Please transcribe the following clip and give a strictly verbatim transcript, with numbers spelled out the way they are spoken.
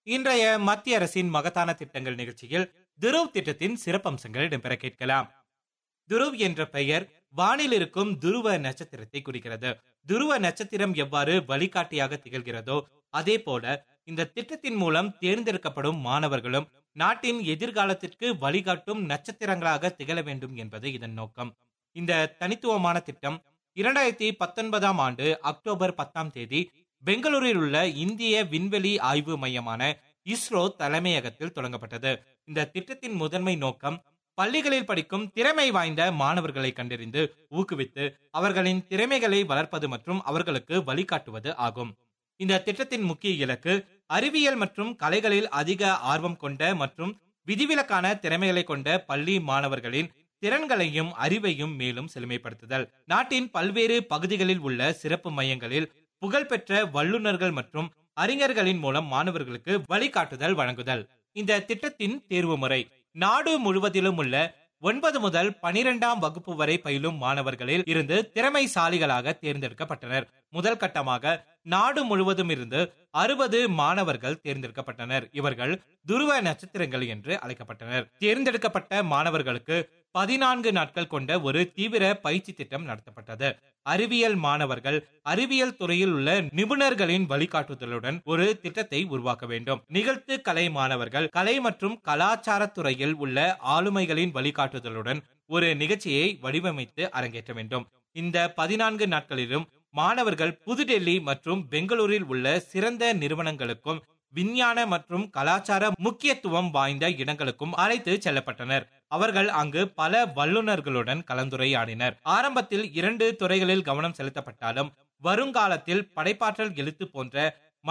இன்றைய மத்திய அரசின் மகத்தான திட்டங்கள் நிகழ்ச்சியில் துருவ் திட்டத்தின் சிறப்பம்சங்கள் இடம்பெற கேட்கலாம். துருவ் என்ற பெயர் வானில் இருக்கும் துருவ நட்சத்திரத்தை குறிக்கிறது. துருவ நட்சத்திரம் எவ்வாறு வழிகாட்டியாக திகழ்கிறதோ அதே போல இந்த திட்டத்தின் மூலம் தேர்ந்தெடுக்கப்படும் மாணவர்களும் நாட்டின் எதிர்காலத்திற்கு வழிகாட்டும் நட்சத்திரங்களாக திகழ வேண்டும் என்பது இதன் நோக்கம். இந்த தனித்துவமான திட்டம் இரண்டாயிரத்தி பத்தொன்பதாம் ஆண்டு அக்டோபர் பத்தாம் தேதி பெங்களூரில் உள்ள இந்திய விண்வெளி ஆய்வு மையமான இஸ்ரோ தலைமையகத்தில் தொடங்கப்பட்டது. இந்த திட்டத்தின் முதன்மை நோக்கம் பள்ளிகளில் படிக்கும் திறமை வாய்ந்த மாணவர்களை கண்டறிந்து ஊக்குவித்து அவர்களின் திறமைகளை வளர்ப்பது மற்றும் அவர்களுக்கு வழிகாட்டுவது ஆகும். இந்த திட்டத்தின் முக்கிய இலக்கு அறிவியல் மற்றும் கலைகளில் அதிக ஆர்வம் கொண்ட மற்றும் விதிவிலக்கான திறமைகளை கொண்ட பள்ளி மாணவர்களின் திறன்களையும் அறிவையும் மேலும் செழுமைப்படுத்துதல். நாட்டின் பல்வேறு பகுதிகளில் உள்ள சிறப்பு மையங்களில் புகழ்பெற்ற வல்லுநர்கள் மற்றும் அறிஞர்களின் மூலம் மாணவர்களுக்கு வழிகாட்டுதல் வழங்குதல். இந்த திட்டத்தின் தேர்வு முறை நாடு முழுவதிலும் உள்ள ஒன்பது முதல் பனிரெண்டாம் வகுப்பு வரை பயிலும் மாணவர்களில் இருந்து திறமைசாலிகளாக தேர்ந்தெடுக்கப்பட்டனர். முதல் கட்டமாக நாடு முழுவதும் இருந்து அறுபது மாணவர்கள் தேர்ந்தெடுக்கப்பட்டனர். இவர்கள் துருவ நட்சத்திரங்கள் என்று அழைக்கப்பட்டனர். தேர்ந்தெடுக்கப்பட்ட மாணவர்களுக்கு பதினான்கு நாட்கள் கொண்ட ஒரு தீவிர பயிற்சி திட்டம் நடத்தப்பட்டது. அறிவியல் மாணவர்கள் அறிவியல் துறையில் உள்ள நிபுணர்களின் வழிகாட்டுதலுடன் ஒரு திட்டத்தை உருவாக்க வேண்டும். நிகழ்த்து கலை மாணவர்கள் கலை மற்றும் கலாச்சார துறையில் உள்ள ஆளுமைகளின் வழிகாட்டுதலுடன் ஒரு நிகழ்ச்சியை வடிவமைத்து அரங்கேற்ற வேண்டும். இந்த பதினான்கு நாட்களிலும் மாணவர்கள் புதுடெல்லி மற்றும் பெங்களூரில் உள்ள சிறந்த நிறுவனங்களுக்கும் விஞ்ஞான மற்றும் கலாச்சார முக்கியத்துவம் வாய்ந்த இடங்களுக்கும் அழைத்து செல்லப்பட்டனர். அவர்கள் அங்கு பல வல்லுநர்களுடன் கலந்துரையாடினர். ஆரம்பத்தில் இரண்டு துறைகளில் கவனம் செலுத்தப்பட்டாலும் வருங்காலத்தில் படைப்பாற்றல், எழுத்து போன்ற